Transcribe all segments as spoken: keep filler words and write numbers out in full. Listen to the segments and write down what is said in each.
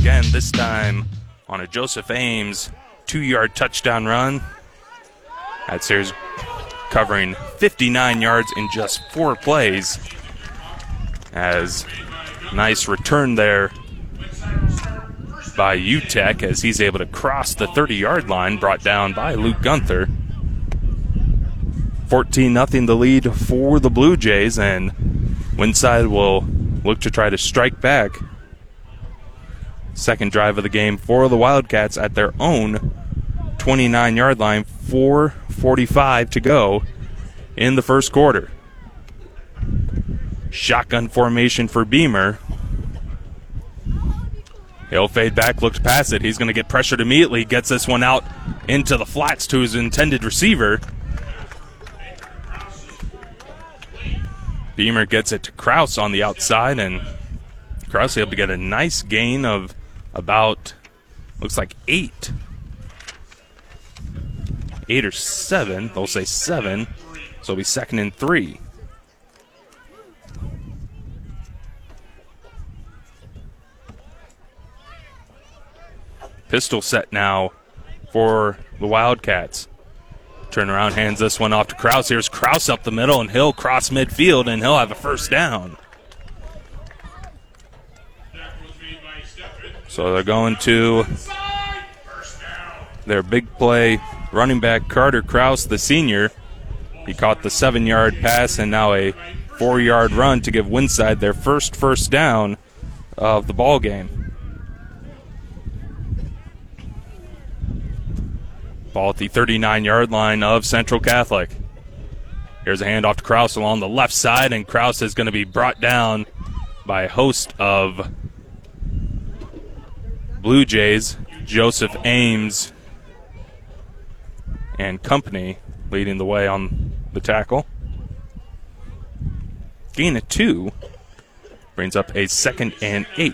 again, this time on a Joseph Ames two-yard touchdown run. That series covering fifty-nine yards in just four plays. As nice return there by U T E C as he's able to cross the thirty-yard line, brought down by Luke Gunther. fourteen nothing the lead for the Blue Jays, and Winside will look to try to strike back. Second drive of the game for the Wildcats at their own twenty-nine-yard line, four forty-five to go in the first quarter. Shotgun formation for Beamer. He'll fade back, looks past it. He's going to get pressured immediately, gets this one out into the flats to his intended receiver. Beamer gets it to Kraus on the outside, and Kraus able to get a nice gain of about, looks like eight. Eight or seven. They'll say seven. So it'll be second and three. Pistol set now for the Wildcats. Turn around, hands this one off to Kraus. Here's Kraus up the middle, and he'll cross midfield, and he'll have a first down. So they're going to their big play running back, Carter Kraus, the senior. He caught the seven-yard pass and now a four-yard run to give Winside their first first down of the ball game. Ball at the thirty-nine-yard line of Central Catholic. Here's a handoff to Kraus along the left side, and Kraus is going to be brought down by a host of Blue Jays, Joseph Ames and company leading the way on the tackle. Gain of two brings up a second and eight.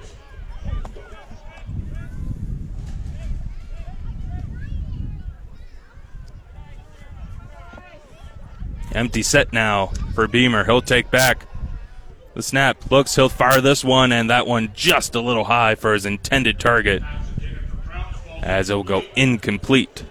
Empty set now for Beamer. He'll take back the snap. Looks, he'll fire this one, and that one just a little high for his intended target, as it will go incomplete.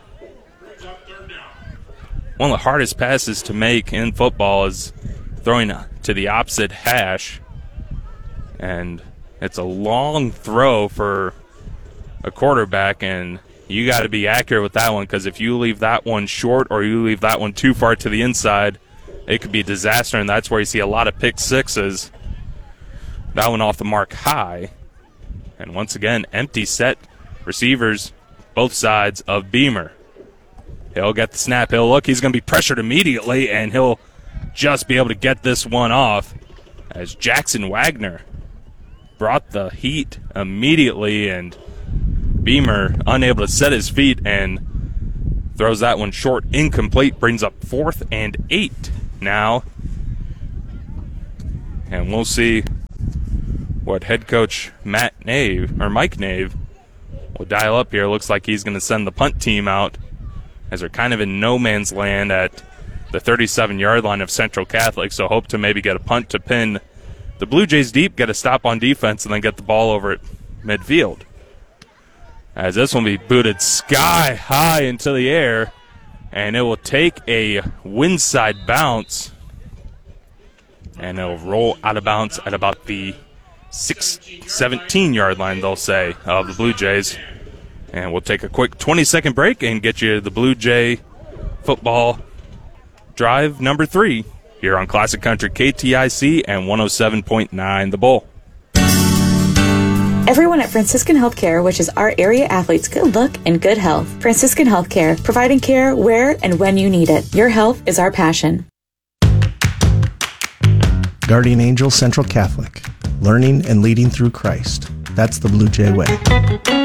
One of the hardest passes to make in football is throwing to the opposite hash, and it's a long throw for a quarterback, and you got to be accurate with that one, because if you leave that one short or you leave that one too far to the inside, it could be a disaster, and that's where you see a lot of pick sixes. That one off the mark high. And once again, empty set receivers both sides of Beamer. He'll get the snap. He'll look. He's going to be pressured immediately, and he'll just be able to get this one off as Jackson Wagner brought the heat immediately, and Beamer unable to set his feet and throws that one short, incomplete, brings up fourth and eight now. And we'll see what head coach Matt Nave, or Mike Nave, will dial up here. Looks like he's going to send the punt team out, as they're kind of in no man's land at the thirty-seven-yard line of Central Catholic, so hope to maybe get a punt to pin the Blue Jays deep, get a stop on defense, and then get the ball over at midfield. As this one will be booted sky high into the air, and it will take a Winside bounce, and it'll roll out of bounds at about the six, seventeen-yard line, they'll say, of the Blue Jays. And we'll take a quick twenty-second break and get you the Blue Jay football drive number three here on Classic Country K T I C and one oh seven point nine The Bull. Everyone at Franciscan Healthcare wishes our area athletes good luck and good health. Franciscan Healthcare, providing care where and when you need it. Your health is our passion. Guardian Angel Central Catholic. Learning and leading through Christ. That's the Blue Jay way.